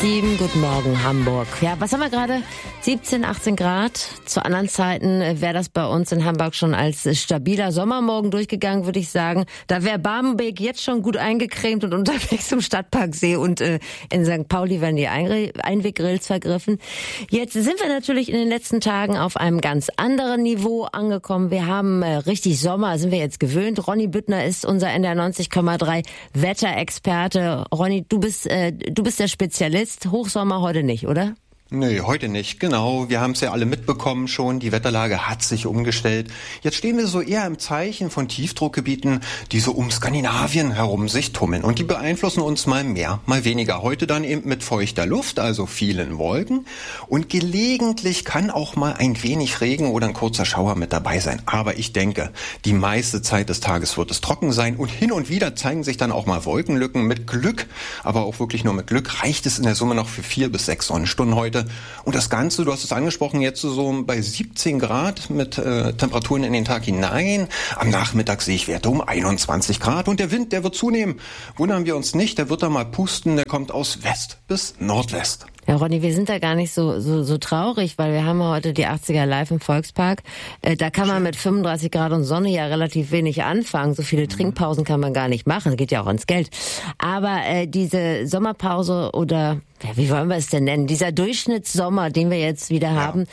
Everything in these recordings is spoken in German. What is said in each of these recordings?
Guten Morgen, Hamburg. Ja, was haben wir gerade? 17, 18 Grad. Zu anderen Zeiten wäre das bei uns in Hamburg schon als stabiler Sommermorgen durchgegangen, würde ich sagen. Da wäre Barmbek jetzt schon gut eingecremt und unterwegs zum Stadtparksee und in St. Pauli werden die Einweggrills vergriffen. Jetzt sind wir natürlich in den letzten Tagen auf einem ganz anderen Niveau angekommen. Wir haben richtig Sommer, sind wir jetzt gewöhnt. Ronny Büttner ist unser NDR 90,3 Wetterexperte. Ronny, du bist der Spezialist. Hochsommer heute nicht, oder? Nee, heute nicht. Genau, wir haben es ja alle mitbekommen schon. Die Wetterlage hat sich umgestellt. Jetzt stehen wir so eher im Zeichen von Tiefdruckgebieten, die so um Skandinavien herum sich tummeln. Und die beeinflussen uns mal mehr, mal weniger. Heute dann eben mit feuchter Luft, also vielen Wolken. Und gelegentlich kann auch mal ein wenig Regen oder ein kurzer Schauer mit dabei sein. Aber ich denke, die meiste Zeit des Tages wird es trocken sein. Und hin und wieder zeigen sich dann auch mal Wolkenlücken. Mit Glück, aber auch wirklich nur mit Glück, reicht es in der Summe noch für 4 bis 6 Sonnenstunden heute. Und das Ganze, du hast es angesprochen, jetzt so bei 17 Grad mit Temperaturen in den Tag hinein. Am Nachmittag sehe ich Werte um 21 Grad und der Wind, der wird zunehmen. Wundern wir uns nicht, der wird da mal pusten, der kommt aus West bis Nordwest. Ja, Ronny, wir sind da gar nicht so traurig, weil wir haben heute die 80er live im Volkspark. Da kann man mit 35 Grad und Sonne ja relativ wenig anfangen. So viele Trinkpausen kann man gar nicht machen. Das geht ja auch ans Geld. Aber diese Sommerpause oder wie wollen wir es denn nennen? Dieser Durchschnittssommer, den wir jetzt wieder haben,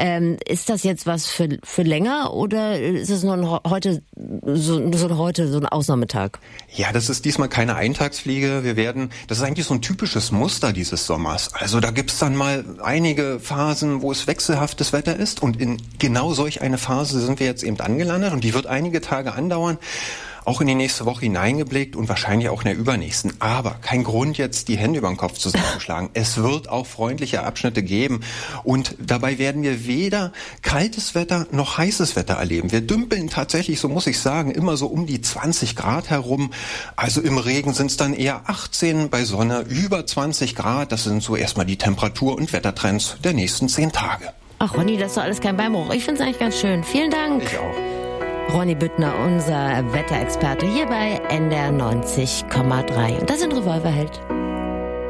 ist das jetzt was für länger oder ist es nur heute so ein Ausnahmetag? Ja, das ist diesmal keine Eintagsfliege. Das ist eigentlich so ein typisches Muster dieses Sommers. Also da gibt's dann mal einige Phasen, wo es wechselhaftes Wetter ist und in genau solch eine Phase sind wir jetzt eben angelandet und die wird einige Tage andauern. Auch in die nächste Woche hineingeblickt und wahrscheinlich auch in der übernächsten. Aber kein Grund, jetzt die Hände über den Kopf zusammenzuschlagen. Es wird auch freundliche Abschnitte geben. Und dabei werden wir weder kaltes Wetter noch heißes Wetter erleben. Wir dümpeln tatsächlich, so muss ich sagen, immer so um die 20 Grad herum. Also im Regen sind es dann eher 18, bei Sonne über 20 Grad. Das sind so erstmal die Temperatur- und Wettertrends der nächsten 10 Tage. Ach Ronny, das ist doch alles kein Beinbruch. Ich finde es eigentlich ganz schön. Vielen Dank. Ich auch. Ronny Büttner, unser Wetterexperte hier bei NDR 90,3. Und das sind Revolverheld.